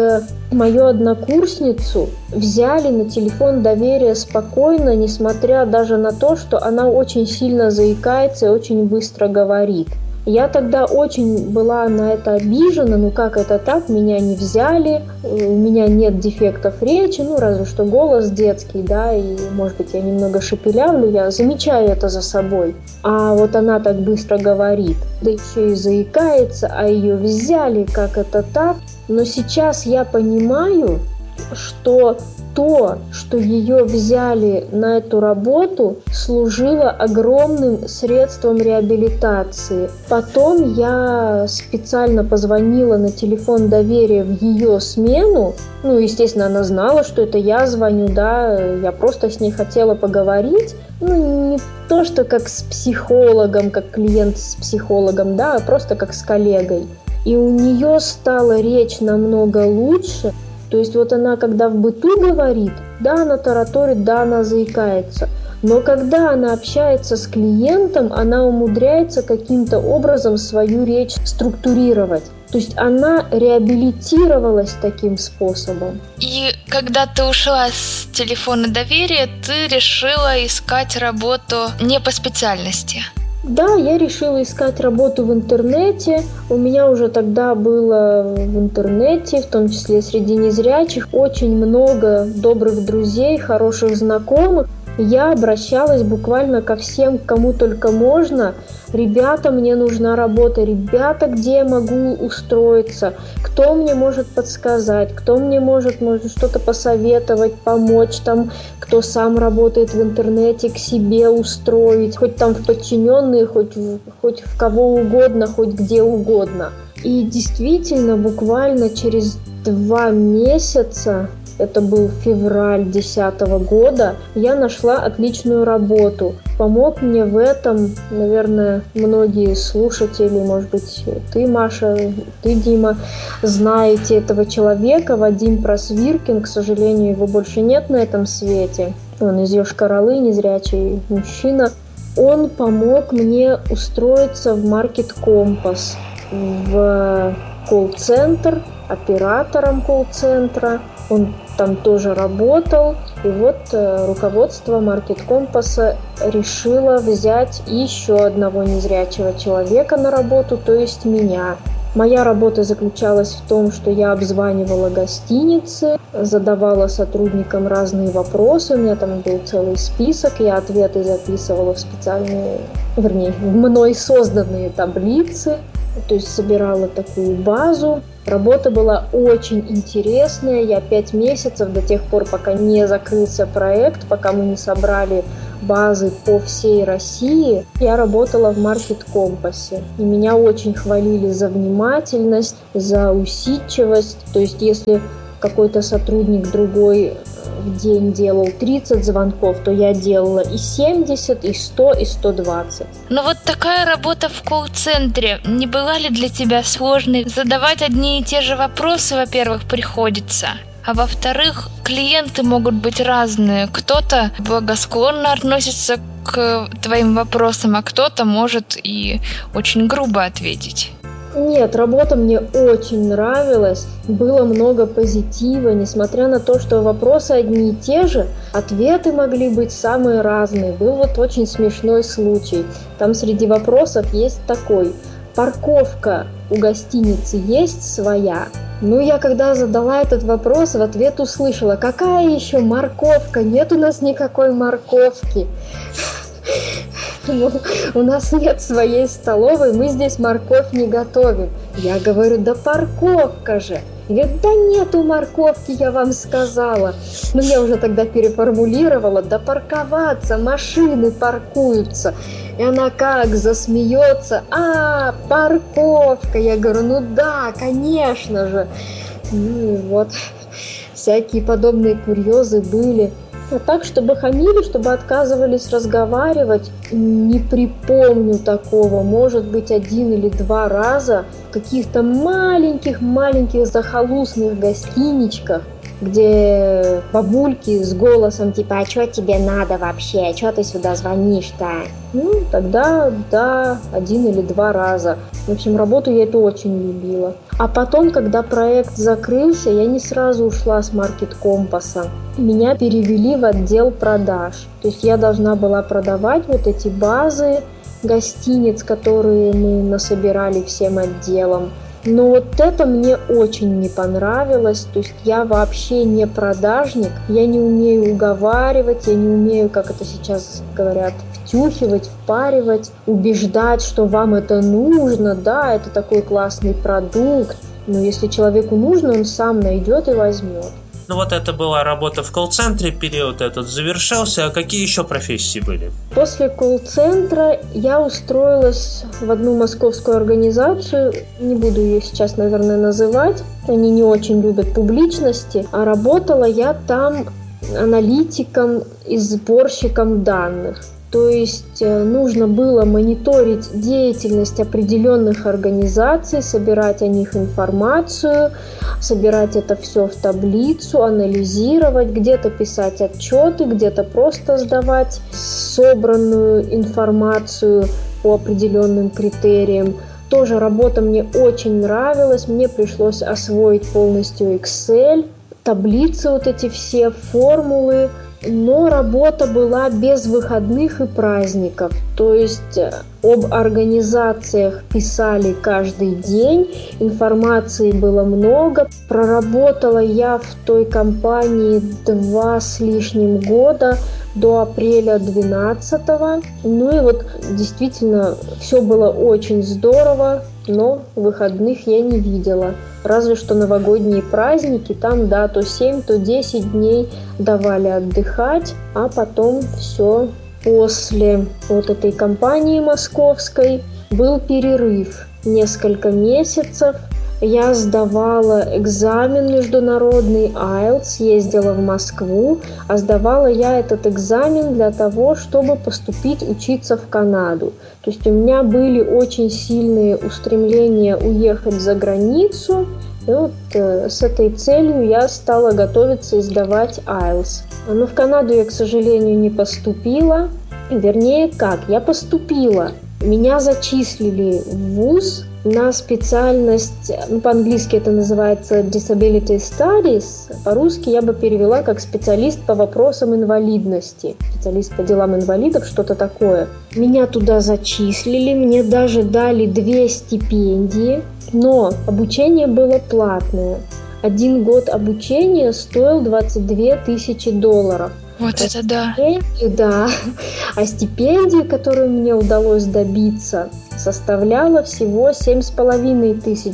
мою однокурсницу взяли на телефон доверия спокойно, несмотря даже на то, что она очень сильно заикается и очень быстро говорит. Я тогда очень была на это обижена, ну как это так, меня не взяли, у меня нет дефектов речи, ну разве что голос детский, да, и может быть я немного шепелявлю, я замечаю это за собой. А вот она так быстро говорит, да еще и заикается, а ее взяли, как это так. Но сейчас я понимаю, что то, что ее взяли на эту работу, служило огромным средством реабилитации. Потом я специально позвонила на телефон доверия в ее смену. Ну, естественно, она знала, что это я звоню, да, я просто с ней хотела поговорить. Ну, не то, что как с психологом, как клиент с психологом, да, а просто как с коллегой. И у нее стала речь намного лучше. То есть вот она, когда в быту говорит, да, она тараторит, да, она заикается. Но когда она общается с клиентом, она умудряется каким-то образом свою речь структурировать. То есть она реабилитировалась таким способом. И когда ты ушла с телефона доверия, ты решила искать работу не по специальности. Да, я решила искать работу в интернете. У меня уже тогда было в интернете, в том числе среди незрячих, очень много добрых друзей, хороших знакомых. Я обращалась буквально ко всем, кому только можно. Ребята, мне нужна работа. Ребята, где я могу устроиться? Кто мне может подсказать? Кто мне может что-то посоветовать, помочь там? Кто сам работает в интернете, к себе устроить? Хоть там в подчиненные, хоть в кого угодно, хоть где угодно. И действительно, буквально через 2 месяца, это был февраль 2010 года, я нашла отличную работу. Помог мне в этом, наверное, многие слушатели, может быть, ты, Маша, ты, Дима, знаете этого человека, Вадим Просвиркин, к сожалению, его больше нет на этом свете. он из Йошкар-Олы, незрячий мужчина. Он помог мне устроиться в Market Compass, в колл-центр, оператором колл-центра. Он там тоже работал. И вот руководство Market Compass решило взять еще одного незрячего человека на работу, то есть меня. Моя работа заключалась в том, что я обзванивала гостиницы, задавала сотрудникам разные вопросы. У меня там был целый список, я ответы записывала в специальные, в мной созданные таблицы. То есть собирала такую базу. Работа была очень интересная. Я 5 месяцев, до тех пор, пока не закрылся проект, пока мы не собрали базы по всей России, я работала в Market Compass. И меня очень хвалили за внимательность, за усидчивость. То есть если какой-то сотрудник другой в день делал 30 звонков, то я делала и 70, и 100, и 120. Но вот такая работа в колл-центре, не была ли для тебя сложной? Задавать одни и те же вопросы, во-первых, приходится. А во-вторых, клиенты могут быть разные. Кто-то благосклонно относится к твоим вопросам, а кто-то может и очень грубо ответить. Нет, работа мне очень нравилась, было много позитива, несмотря на то, что вопросы одни и те же, ответы могли быть самые разные. Был вот очень смешной случай. Там среди вопросов есть такой: парковка у гостиницы есть своя? Ну, я когда задала этот вопрос, в ответ услышала: какая еще морковка? Нет у нас никакой морковки. У нас нет своей столовой, мы здесь морковь не готовим. Я говорю: да парковка же. Говорит: да нету морковки, я вам сказала. Ну, я уже тогда переформулировала: да парковаться, машины паркуются. И она как засмеется: а, парковка. Я говорю: ну да, конечно же. Ну и вот, всякие подобные курьезы были. А так, чтобы хамили, чтобы отказывались разговаривать, не припомню такого. Может быть, 1 или 2 раза в каких-то маленьких захолустных гостиничках, где бабульки с голосом типа: а что тебе надо вообще, а что ты сюда звонишь-то? Ну, тогда да, 1 или 2 раза. В общем, работу я эту очень любила. А потом, когда проект закрылся, я не сразу ушла с Market Compass. Меня перевели в отдел продаж. То есть я должна была продавать вот эти базы гостиниц, которые мы насобирали всем отделом. Но вот это мне очень не понравилось. То есть я вообще не продажник, я не умею уговаривать, я не умею, как это сейчас говорят, втюхивать, впаривать, убеждать, что вам это нужно. Да, это такой классный продукт, но если человеку нужно, он сам найдет и возьмет. Ну вот это была работа в колл-центре, период этот завершился. А какие еще профессии были? После колл-центра я устроилась в одну московскую организацию. Не буду ее сейчас, наверное, называть. Они не очень любят публичности. А работала я там аналитиком и сборщиком данных. То есть нужно было мониторить деятельность определенных организаций, собирать о них информацию, собирать это все в таблицу, анализировать, где-то писать отчеты, где-то просто сдавать собранную информацию по определенным критериям. Тоже работа мне очень нравилась, мне пришлось освоить полностью Excel, таблицы вот эти все, формулы. Но работа была без выходных и праздников. То есть об организациях писали каждый день, информации было много. Проработала я в той компании 2 с лишним года, до апреля 2012. Ну и вот действительно все было очень здорово, но выходных я не видела. Разве что новогодние праздники, там, да, то 7, то 10 дней давали отдыхать, а потом все. После вот этой кампании московской был перерыв несколько месяцев. Я сдавала экзамен международный IELTS, ездила в Москву, а сдавала я этот экзамен для того, чтобы поступить учиться в Канаду. То есть у меня были очень сильные устремления уехать за границу, И вот с этой целью я стала готовиться и сдавать IELTS. Но в Канаду я, к сожалению, не поступила. Вернее, как? Я поступила. Меня зачислили в вуз на специальность, по-английски это называется Disability Studies, по-русски я бы перевела как специалист по вопросам инвалидности, специалист по делам инвалидов, что-то такое. Меня туда зачислили, мне даже дали 2 стипендии, но обучение было платное. 1 год обучения стоил $22 тысячи. Вот это да. Да. А стипендия, которую мне удалось добиться, составляла всего $7,5 тысяч.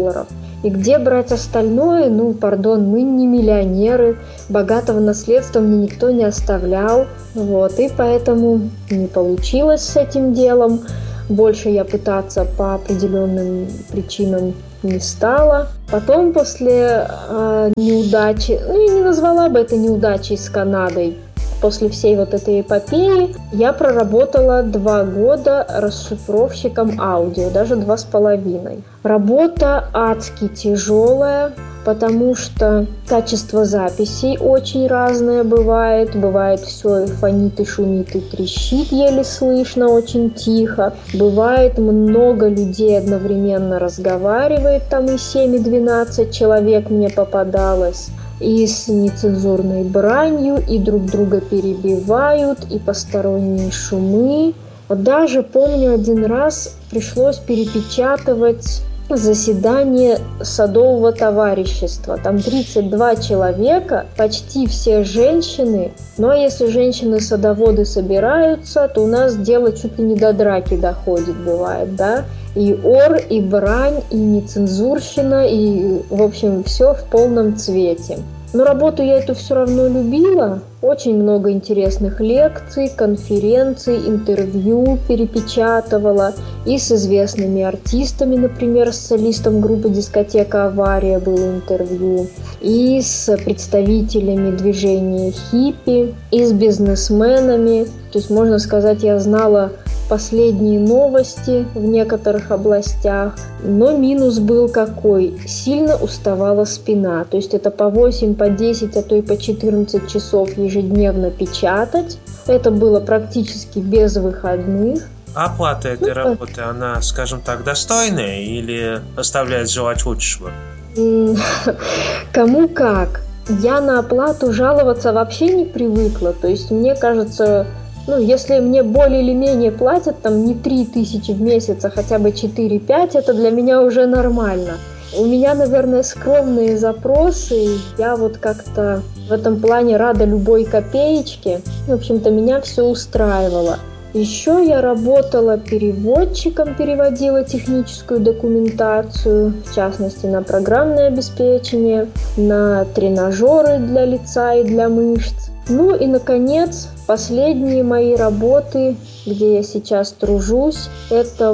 И где брать остальное? Мы не миллионеры, богатого наследства мне никто не оставлял. И поэтому не получилось с этим делом. Больше я пытаться по определенным причинам не стала. Потом после неудачи, я не назвала бы это неудачей с Канадой, после всей вот этой эпопеи я проработала 2 года расшифровщиком аудио, даже 2,5. Работа адски тяжелая, потому что качество записей очень разное бывает. Бывает все фонит и шумит и трещит, еле слышно, очень тихо. Бывает много людей одновременно разговаривает, там и 7, и 12 человек мне попадалось. И с нецензурной бранью, и друг друга перебивают, и посторонние шумы. Даже помню, 1 раз пришлось перепечатывать заседание садового товарищества. Там 32 человека, почти все женщины. Но если женщины-садоводы собираются, то у нас дело чуть ли не до драки доходит, бывает, да? И ор, и брань, и нецензурщина, и, в общем, все в полном цвете. Но работу я эту все равно любила. Очень много интересных лекций, конференций, интервью перепечатывала. И с известными артистами, например, с солистом группы «Дискотека Авария» было интервью. И с представителями движения хиппи, и с бизнесменами. То есть, можно сказать, я знала последние новости в некоторых областях. Но минус был какой? Сильно уставала спина. То есть это по 8, по 10, а то и по 14 часов ежедневно печатать. Это было практически без выходных. Оплата этой работы, она, скажем так, достойная или оставляет желать лучшего? Кому как. Я на оплату жаловаться вообще не привыкла. То есть мне кажется, если мне более или менее платят там не 3000 в месяц, а хотя бы 4-5, это для меня уже нормально. У меня, наверное, скромные запросы, я вот как-то в этом плане рада любой копеечке. В общем-то, меня все устраивало. Еще я работала переводчиком, переводила техническую документацию, в частности на программное обеспечение, на тренажеры для лица и для мышц. И, наконец, последние мои работы, где я сейчас тружусь, это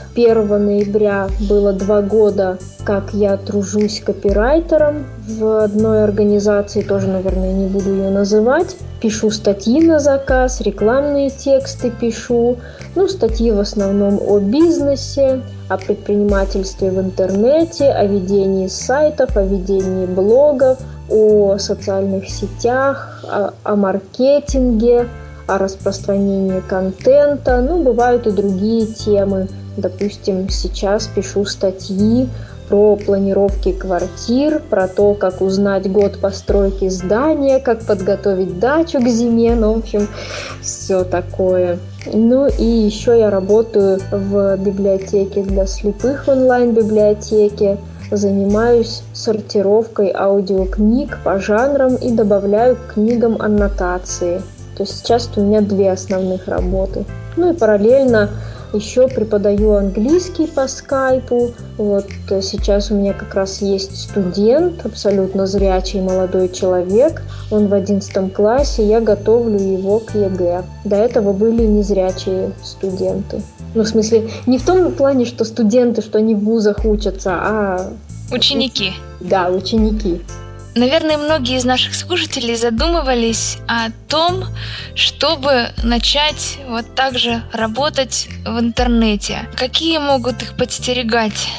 1 ноября было 2 года, как я тружусь копирайтером в одной организации, тоже, наверное, не буду ее называть. Пишу статьи на заказ, рекламные тексты пишу. Статьи в основном о бизнесе, о предпринимательстве в интернете, о ведении сайтов, о ведении блогов, о социальных сетях, о маркетинге, о распространении контента. Бывают и другие темы. Допустим, сейчас пишу статьи про планировки квартир, про то, как узнать год постройки здания, как подготовить дачу к зиме, в общем, все такое. И еще я работаю в библиотеке для слепых, в онлайн-библиотеке. Занимаюсь сортировкой аудиокниг по жанрам и добавляю к книгам аннотации. То есть сейчас у меня 2 основных работы. И параллельно еще преподаю английский по скайпу. Сейчас у меня как раз есть студент, абсолютно зрячий молодой человек. Он в 11 классе, я готовлю его к ЕГЭ. До этого были незрячие студенты. В смысле, не в том плане, что студенты, что они в вузах учатся, а... Ученики. Да, ученики. Наверное, многие из наших слушателей задумывались о том, чтобы начать так же работать в интернете. Какие могут их подстерегать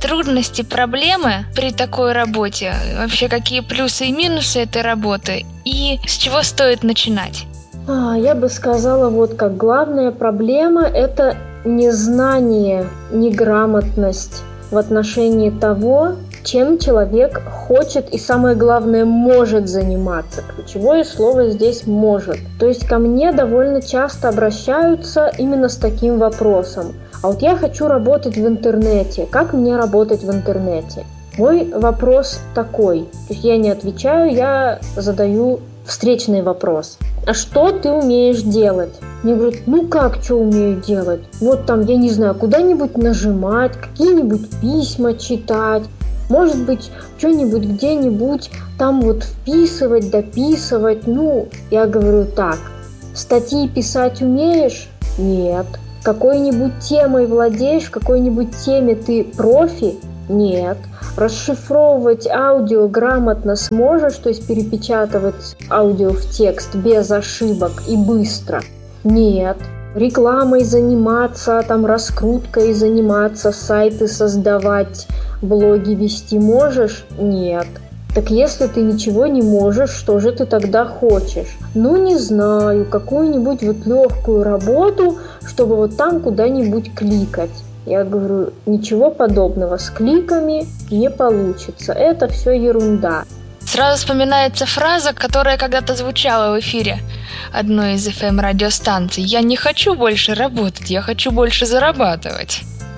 трудности, проблемы при такой работе? Вообще, какие плюсы и минусы этой работы? И с чего стоит начинать? Я бы сказала, вот как главная проблема – это незнание, неграмотность в отношении того, чем человек хочет и, самое главное, может заниматься. Ключевое слово здесь «может». То есть ко мне довольно часто обращаются именно с таким вопросом. А вот я хочу работать в интернете. Как мне работать в интернете? Мой вопрос такой. То есть я не отвечаю, я задаю встречный вопрос. А что ты умеешь делать? Мне говорят, как что умею делать? Вот там, я не знаю, куда-нибудь нажимать, какие-нибудь письма читать. Может быть, что-нибудь где-нибудь там вот вписывать, дописывать. Я говорю так, статьи писать умеешь? Нет. Какой-нибудь темой владеешь, в какой-нибудь теме ты профи? Нет. Расшифровывать аудио грамотно сможешь, то есть перепечатывать аудио в текст без ошибок и быстро? Нет. Рекламой заниматься, раскруткой заниматься, сайты создавать, блоги вести можешь? Нет. Так если ты ничего не можешь, что же ты тогда хочешь? Не знаю, какую-нибудь вот легкую работу, чтобы вот там куда-нибудь кликать. Я говорю, ничего подобного, с кликами не получится, это все ерунда. Сразу вспоминается фраза, которая когда-то звучала в эфире одной из FM-радиостанций. «Я не хочу больше работать, я хочу больше зарабатывать».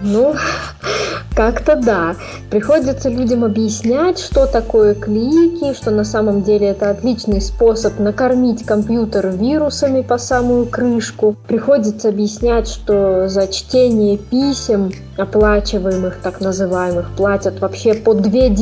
Как-то да. Приходится людям объяснять, что такое клики, что на самом деле это отличный способ накормить компьютер вирусами по самую крышку. Приходится объяснять, что за чтение писем, оплачиваемых, так называемых, платят вообще по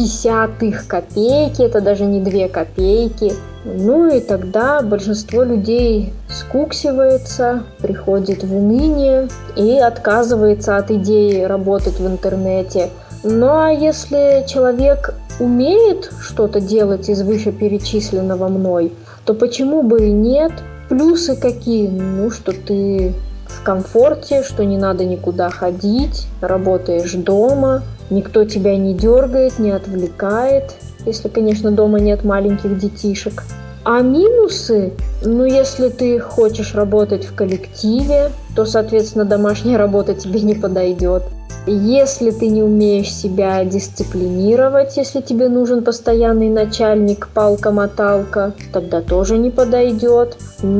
0,2 копейки, это даже не 2 копейки. И тогда большинство людей скуксивается, приходит в уныние и отказывается от идеи работать в интернете. А если человек умеет что-то делать из вышеперечисленного мной, то почему бы и нет? Плюсы какие? Что ты в комфорте, что не надо никуда ходить, работаешь дома, никто тебя не дергает, не отвлекает. Если, конечно, дома нет маленьких детишек. А минусы? Если ты хочешь работать в коллективе, то, соответственно, домашняя работа тебе не подойдет. Если ты не умеешь себя дисциплинировать, если тебе нужен постоянный начальник, палка-моталка, тогда тоже не подойдет.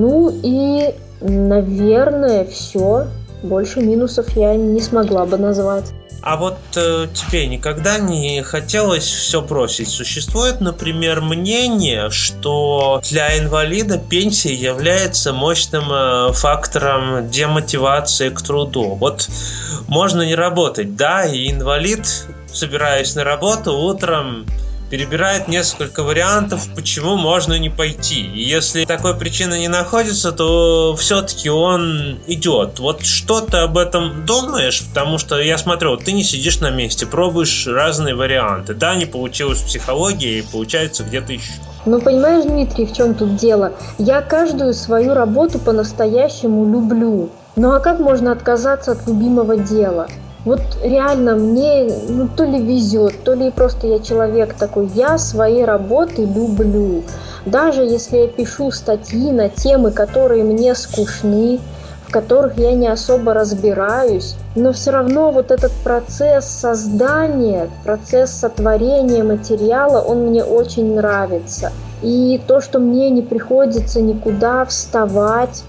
И, наверное, все. Больше минусов я не смогла бы назвать. А вот тебе никогда не хотелось все бросить? Существует, например, мнение, что для инвалида пенсия является мощным фактором демотивации к труду. Вот можно не работать, да, и инвалид, собираясь на работу, утром перебирает несколько вариантов, почему можно не пойти. И если такой причины не находится, то все-таки он идет. Вот что ты об этом думаешь? Потому что я смотрю, ты не сидишь на месте, пробуешь разные варианты. Да, не получилось в психологии, и получается где-то еще. Понимаешь, Дмитрий, в чем тут дело? Я каждую свою работу по-настоящему люблю. А как можно отказаться от любимого дела? Вот реально мне то ли везет, то ли просто я человек такой. Я свои работы люблю. Даже если я пишу статьи на темы, которые мне скучны, в которых я не особо разбираюсь, но все равно вот этот процесс создания, процесс сотворения материала, он мне очень нравится. И то, что мне не приходится никуда вставать,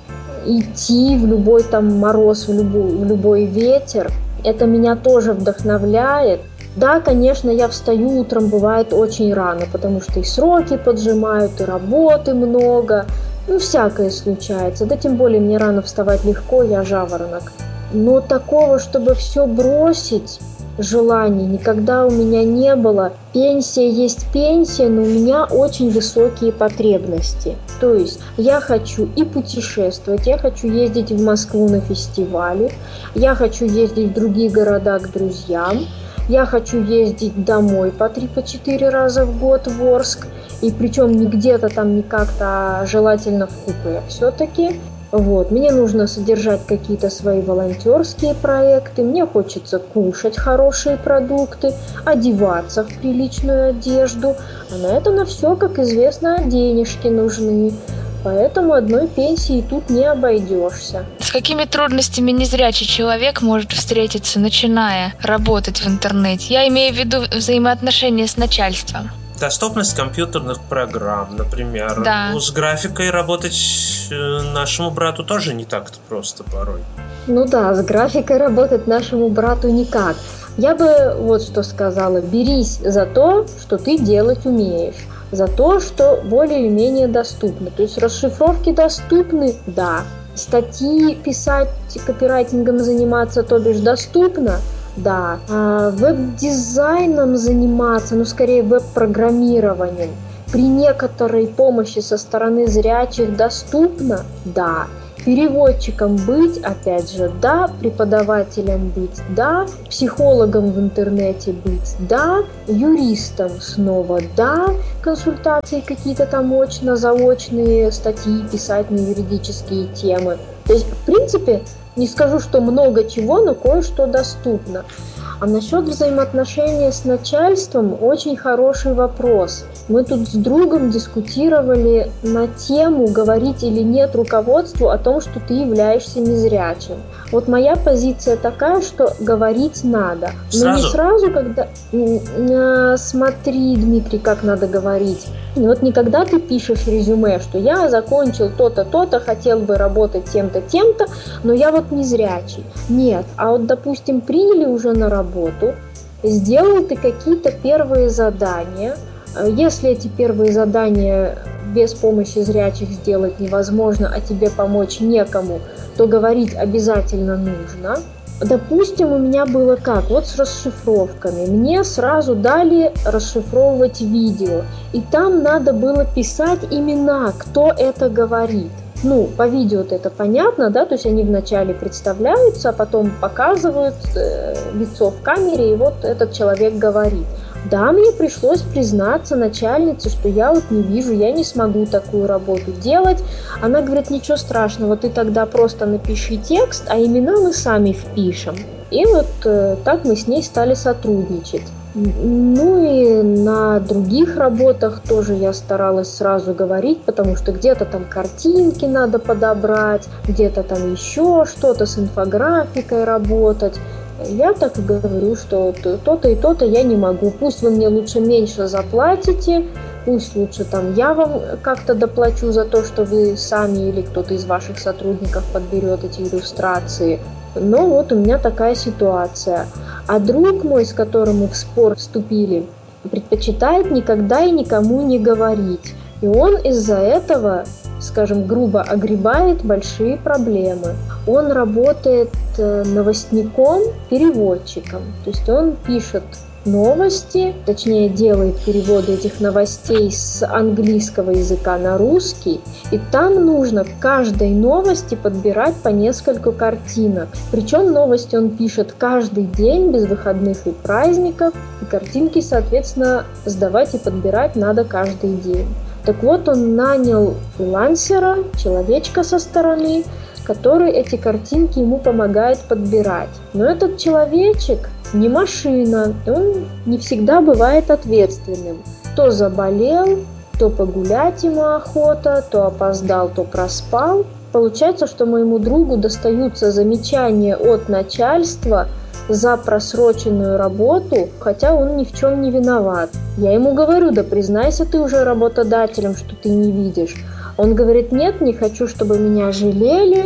идти в любой мороз, в любой ветер, это меня тоже вдохновляет. Да, конечно, я встаю утром, бывает очень рано, потому что и сроки поджимают, и работы много. Всякое случается. Да тем более мне рано вставать легко, я жаворонок. Но такого, чтобы все бросить, желаний никогда у меня не было. Пенсия есть пенсия, но у меня очень высокие потребности. То есть я хочу и путешествовать, я хочу ездить в Москву на фестивали, я хочу ездить в другие города к друзьям, я хочу ездить домой по 3-4 раза в год в Орск, и причем не где-то там, не как-то, а желательно в купе все-таки. Вот. Мне нужно содержать какие-то свои волонтерские проекты, мне хочется кушать хорошие продукты, одеваться в приличную одежду, а на это на все, как известно, денежки нужны. Поэтому одной пенсии тут не обойдешься. С какими трудностями незрячий человек может встретиться, начиная работать в интернете? Я имею в виду взаимоотношения с начальством. Доступность компьютерных программ, например. Да. С графикой работать нашему брату тоже не так-то просто порой. Ну да, с графикой работать нашему брату никак. Я бы вот что сказала. Берись за то, что ты делать умеешь. За то, что более или менее доступно. То есть расшифровки доступны? Да. Статьи писать, копирайтингом заниматься, то бишь доступно? Да. Веб-дизайном заниматься, ну скорее веб-программированием, при некоторой помощи со стороны зрячих доступно? Да. Переводчиком быть, опять же, да. Преподавателем быть, да. Психологом в интернете быть, да. Юристом снова, да. Консультации какие-то там очно-заочные, статьи писать на юридические темы. То есть, в принципе, не скажу, что много чего, но кое-что доступно. А насчет взаимоотношения с начальством очень хороший вопрос. Мы тут с другом дискутировали на тему, говорить или нет руководству о том, что ты являешься незрячим. Вот моя позиция такая, что говорить надо. Но не сразу, когда... Смотри, Дмитрий, как надо говорить. Вот не когда ты пишешь резюме, что я закончил то-то, то-то, хотел бы работать тем-то, тем-то, но я вот незрячий. Нет, а вот, допустим, приняли уже на работу, сделал ты какие-то первые задания. Если эти первые задания без помощи зрячих сделать невозможно, а тебе помочь некому, то говорить обязательно нужно. Допустим, у меня было как? Вот с расшифровками. Мне сразу дали расшифровывать видео. И там надо было писать имена, кто это говорит. Ну, по видео это понятно, да, то есть они вначале представляются, а потом показывают лицо в камере, и вот этот человек говорит. Да, мне пришлось признаться начальнице, что я вот не вижу, я не смогу такую работу делать. Она говорит, ничего страшного, ты тогда просто напиши текст, а имена мы сами впишем. И вот так мы с ней стали сотрудничать. Ну и на других работах тоже я старалась сразу говорить, потому что где-то там картинки надо подобрать, где-то там еще что-то с инфографикой работать. Я так и говорю, что то-то и то-то я не могу. Пусть вы мне лучше меньше заплатите, пусть лучше там я вам как-то доплачу за то, что вы сами или кто-то из ваших сотрудников подберет эти иллюстрации. Но вот у меня такая ситуация. А друг мой, с которым мы в спор вступили, предпочитает никогда и никому не говорить. И он из-за этого, скажем, грубо огребает большие проблемы. Он работает новостником, переводчиком. То есть он пишет новости, точнее делает переводы этих новостей с английского языка на русский, и там нужно к каждой новости подбирать по несколько картинок. Причем новости он пишет каждый день, без выходных и праздников, и картинки, соответственно, сдавать и подбирать надо каждый день. Так вот, он нанял фрилансера, человечка со стороны, который эти картинки ему помогает подбирать. Но этот человечек не машина, он не всегда бывает ответственным. То заболел, то погулять ему охота, то опоздал, то проспал. Получается, что моему другу достаются замечания от начальства за просроченную работу, хотя он ни в чем не виноват. Я ему говорю, да признайся ты уже работодателем, что ты не видишь. Он говорит, нет, не хочу, чтобы меня жалели,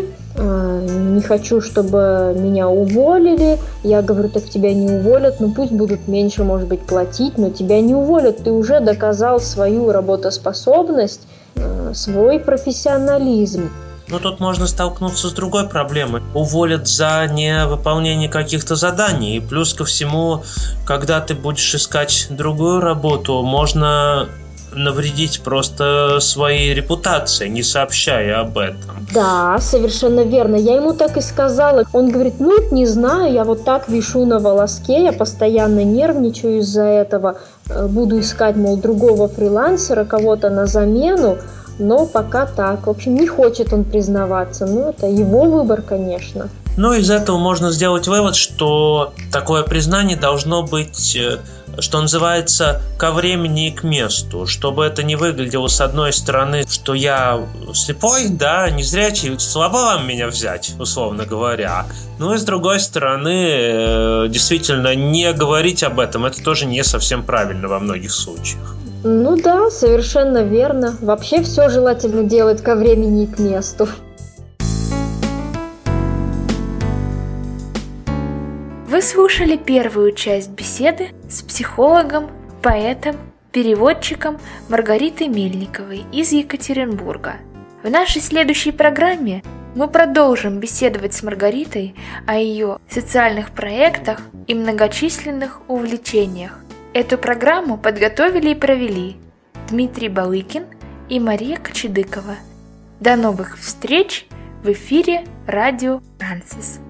не хочу, чтобы меня уволили. Я говорю, так тебя не уволят, ну пусть будут меньше, может быть, платить, но тебя не уволят. Ты уже доказал свою работоспособность, свой профессионализм. Но тут можно столкнуться с другой проблемой. Уволят за невыполнение каких-то заданий. И плюс ко всему, когда ты будешь искать другую работу, можно навредить просто своей репутации, не сообщая об этом. Да, совершенно верно. Я ему так и сказала. Он говорит, ну, не знаю, я вот так вишу на волоске, я постоянно нервничаю из-за этого. Буду искать, мол, другого фрилансера, кого-то на замену. но пока так. В общем, не хочет он признаваться, но это его выбор, конечно. Ну, из этого можно сделать вывод, что такое признание должно быть, что называется, ко времени и к месту, чтобы это не выглядело с одной стороны, что я слепой, да, незрячий, слабо вам меня взять, условно говоря. Ну и с другой стороны, действительно, не говорить об этом, это тоже не совсем правильно во многих случаях. Ну да, совершенно верно. Вообще все желательно делать ко времени и к месту. Вы слушали первую часть беседы с психологом, поэтом, переводчиком Маргаритой Мельниковой из Екатеринбурга. В нашей следующей программе мы продолжим беседовать с Маргаритой о ее социальных проектах и многочисленных увлечениях. Эту программу подготовили и провели Дмитрий Балыкин и Мария Кочедыкова. До новых встреч в эфире Радио Франсис.